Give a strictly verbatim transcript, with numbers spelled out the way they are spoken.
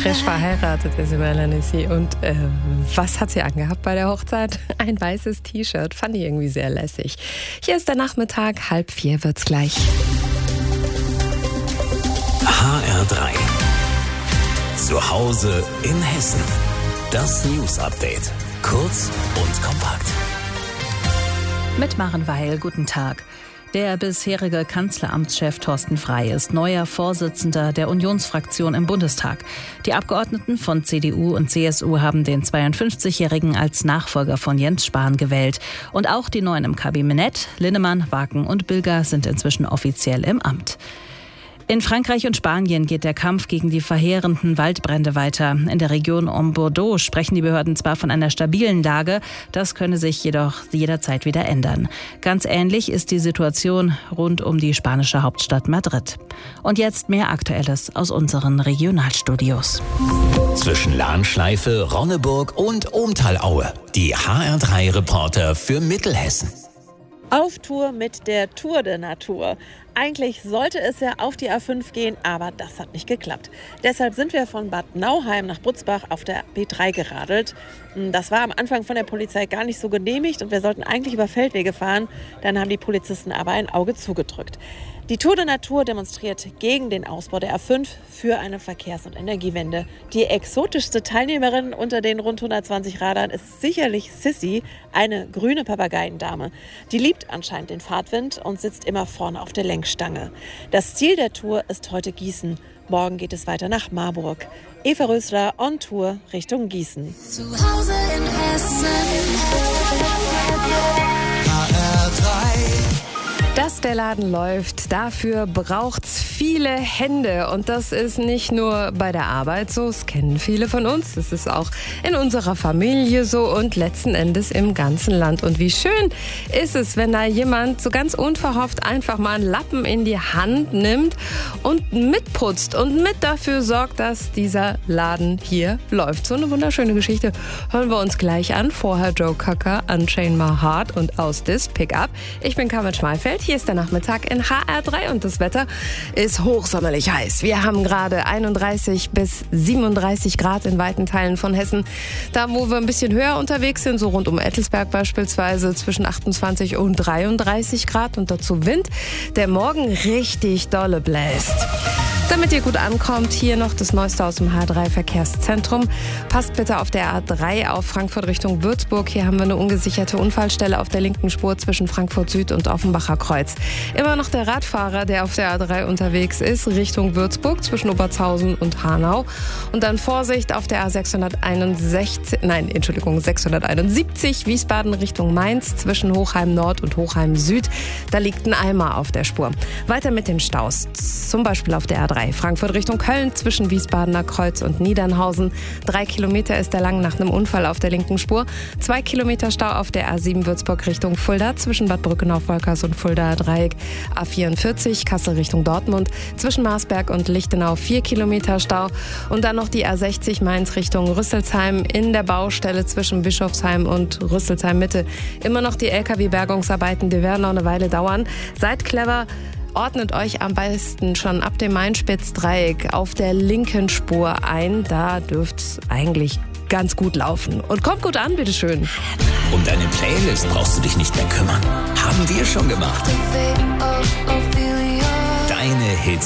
Frisch verheiratet ist Melanie C. Und äh, was hat sie angehabt bei der Hochzeit? Ein weißes T-Shirt. Fand ich irgendwie sehr lässig. Hier ist der Nachmittag. Halb vier wird's gleich. H R drei. Zu Hause in Hessen. Das News-Update. Kurz und kompakt. Mit Maren Weil, guten Tag. Der bisherige Kanzleramtschef Thorsten Frey ist neuer Vorsitzender der Unionsfraktion im Bundestag. Die Abgeordneten von C D U und C S U haben den zweiundfünfzigjährigen als Nachfolger von Jens Spahn gewählt. Und auch die Neuen im Kabinett, Linnemann, Waken und Bilger, sind inzwischen offiziell im Amt. In Frankreich und Spanien geht der Kampf gegen die verheerenden Waldbrände weiter. In der Region um Bordeaux sprechen die Behörden zwar von einer stabilen Lage, das könne sich jedoch jederzeit wieder ändern. Ganz ähnlich ist die Situation rund um die spanische Hauptstadt Madrid. Und jetzt mehr Aktuelles aus unseren Regionalstudios. Zwischen Lahnschleife, Ronneburg und Ohmtalaue. Die H R drei Reporter für Mittelhessen. Auf Tour mit der Tour de Natur. Eigentlich sollte es ja auf die A fünf gehen, aber das hat nicht geklappt. Deshalb sind wir von Bad Nauheim nach Butzbach auf der B drei geradelt. Das war am Anfang von der Polizei gar nicht so genehmigt und wir sollten eigentlich über Feldwege fahren. Dann haben die Polizisten aber ein Auge zugedrückt. Die Tour de Natur demonstriert gegen den Ausbau der A fünf für eine Verkehrs- und Energiewende. Die exotischste Teilnehmerin unter den rund hundertzwanzig Radern ist sicherlich Sissy, eine grüne Papageiendame. Die liebt anscheinend den Fahrtwind und sitzt immer vorne auf der Lenkstange. Das Ziel der Tour ist heute Gießen. Morgen geht es weiter nach Marburg. Eva Rösler on Tour Richtung Gießen. Zu Hause in Hessen. H R drei. Dass der Laden läuft, dafür braucht's viele Hände. Und das ist nicht nur bei der Arbeit so, das kennen viele von uns. Das ist auch in unserer Familie so und letzten Endes im ganzen Land. Und wie schön ist es, wenn da jemand so ganz unverhofft einfach mal einen Lappen in die Hand nimmt und mitputzt und mit dafür sorgt, dass dieser Laden hier läuft. So eine wunderschöne Geschichte hören wir uns gleich an. Vorher Joe Cocker, Unchain My Heart und Aus This Pick Up. Ich bin Carmen Schmalfeld. Hier ist der Nachmittag in H R drei und das Wetter ist hochsommerlich heiß. Wir haben gerade einunddreißig bis siebenunddreißig Grad in weiten Teilen von Hessen. Da, wo wir ein bisschen höher unterwegs sind, so rund um Ettelsberg beispielsweise, zwischen achtundzwanzig und dreiunddreißig Grad und dazu Wind, der morgen richtig dolle bläst. Damit ihr gut ankommt, hier noch das Neueste aus dem H drei Verkehrszentrum. Passt bitte auf der A drei auf Frankfurt Richtung Würzburg. Hier haben wir eine ungesicherte Unfallstelle auf der linken Spur zwischen Frankfurt Süd und Offenbacher Kreuz. Immer noch der Radfahrer, der auf der A drei unterwegs ist, Richtung Würzburg zwischen Obertshausen und Hanau. Und dann Vorsicht auf der A sechshunderteinundsechzig, nein, Entschuldigung, sechshunderteinundsiebzig, Wiesbaden Richtung Mainz zwischen Hochheim Nord und Hochheim Süd. Da liegt ein Eimer auf der Spur. Weiter mit den Staus, zum Beispiel auf der A drei. Frankfurt Richtung Köln zwischen Wiesbadener Kreuz und Niedernhausen. Drei Kilometer ist er lang nach einem Unfall auf der linken Spur. Zwei Kilometer Stau auf der A sieben Würzburg Richtung Fulda zwischen Bad Brückenau-Volkers und Fuldaer Dreieck. A vierundvierzig Kassel Richtung Dortmund zwischen Marsberg und Lichtenau. Vier Kilometer Stau. Und dann noch die A sechzig Mainz Richtung Rüsselsheim in der Baustelle zwischen Bischofsheim und Rüsselsheim Mitte. Immer noch die L K W-Bergungsarbeiten, die werden noch eine Weile dauern. Seid clever. Ordnet euch am besten schon ab dem Main-Spitz-Dreieck auf der linken Spur ein. Da dürft es eigentlich ganz gut laufen. Und kommt gut an, bitteschön. Um deine Playlist brauchst du dich nicht mehr kümmern. Haben wir schon gemacht. Deine Hits